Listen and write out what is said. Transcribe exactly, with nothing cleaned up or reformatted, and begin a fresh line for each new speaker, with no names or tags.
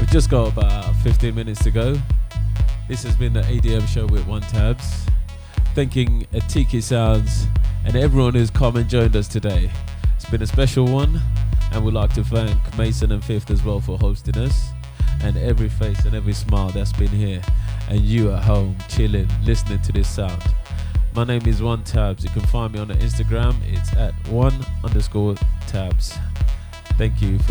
Just got about fifteen minutes to go. This has been the A D M show with One Tabs. Thanking Atiki Sounds and everyone who's come and joined us today. It's been a special one, and we'd like to thank Mason and Fifth as well for hosting us, and every face and every smile that's been here, and you at home chilling, listening to this sound. My name is One Tabs. You can find me on the Instagram. It's at one underscore tabs. Thank you for